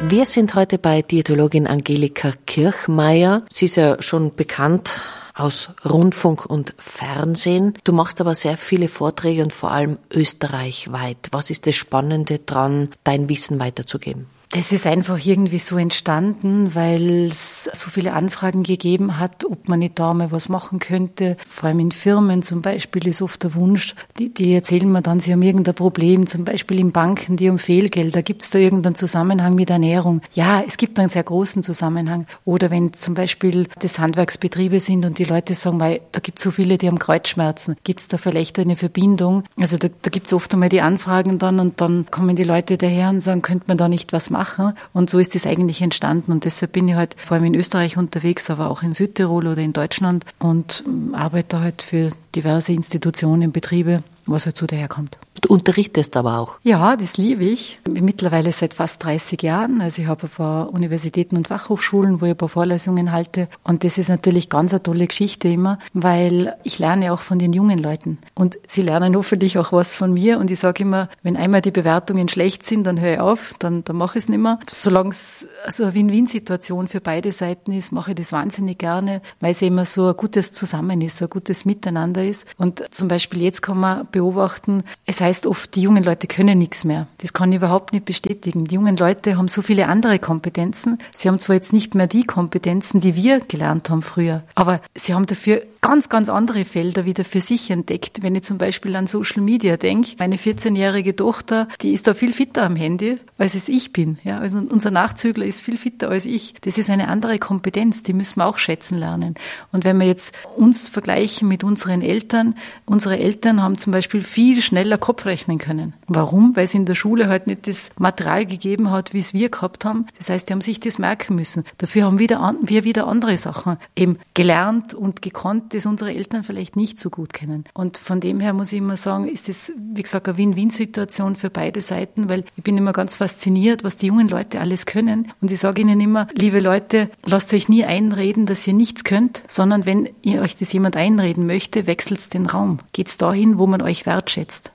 Wir sind heute bei Diätologin Angelika Kirchmeier. Sie ist ja schon bekannt aus Rundfunk und Fernsehen. Du machst aber sehr viele Vorträge und vor allem österreichweit. Was ist das Spannende dran, dein Wissen weiterzugeben? Das ist einfach irgendwie so entstanden, weil es so viele Anfragen gegeben hat, ob man nicht da mal was machen könnte. Vor allem in Firmen zum Beispiel ist oft der Wunsch, die erzählen mir dann, sie haben irgendein Problem, zum Beispiel in Banken, die um Fehlgelder. Gibt es da irgendeinen Zusammenhang mit Ernährung? Ja, es gibt einen sehr großen Zusammenhang. Oder wenn zum Beispiel das Handwerksbetriebe sind und die Leute sagen, weil da gibt es so viele, die haben Kreuzschmerzen. Gibt es da vielleicht eine Verbindung? Also da gibt es oft einmal die Anfragen dann und dann kommen die Leute daher und sagen, könnte man da nicht was machen? Und so ist es eigentlich entstanden. Und deshalb bin ich halt vor allem in Österreich unterwegs, aber auch in Südtirol oder in Deutschland und arbeite halt für diverse Institutionen, Betriebe, was halt so daherkommt. Du unterrichtest aber auch. Ja, das liebe ich. Mittlerweile seit fast 30 Jahren. Also ich habe ein paar Universitäten und Fachhochschulen, wo ich ein paar Vorlesungen halte. Und das ist natürlich ganz eine tolle Geschichte immer, weil ich lerne auch von den jungen Leuten. Und sie lernen hoffentlich auch was von mir. Und ich sage immer, wenn einmal die Bewertungen schlecht sind, dann höre ich auf, dann mache ich es nicht mehr. Solange es so eine Win-Win-Situation für beide Seiten ist, mache ich das wahnsinnig gerne, weil es immer so ein gutes Zusammen ist, so ein gutes Miteinander ist. Und zum Beispiel jetzt kann man beobachten, es heißt oft, die jungen Leute können nichts mehr. Das kann ich überhaupt nicht bestätigen. Die jungen Leute haben so viele andere Kompetenzen. Sie haben zwar jetzt nicht mehr die Kompetenzen, die wir gelernt haben früher, aber sie haben dafür ganz, ganz andere Felder wieder für sich entdeckt. Wenn ich zum Beispiel an Social Media denke, meine 14-jährige Tochter, die ist da viel fitter am Handy, als es ich bin. Ja, also unser Nachzügler ist viel fitter als ich. Das ist eine andere Kompetenz, die müssen wir auch schätzen lernen. Und wenn wir jetzt uns vergleichen mit unseren Eltern, unsere Eltern haben zum Beispiel viel schneller Kopf rechnen können. Warum? Weil es in der Schule halt nicht das Material gegeben hat, wie es wir gehabt haben. Das heißt, die haben sich das merken müssen. Dafür haben wir wieder andere Sachen eben gelernt und gekonnt, das unsere Eltern vielleicht nicht so gut kennen. Und von dem her muss ich immer sagen, ist das, wie gesagt, eine Win-Win-Situation für beide Seiten, weil ich bin immer ganz fasziniert, was die jungen Leute alles können. Und ich sage ihnen immer, liebe Leute, lasst euch nie einreden, dass ihr nichts könnt, sondern wenn ihr euch das jemand einreden möchte, wechselt den Raum. Geht's dahin, wo man euch wertschätzt.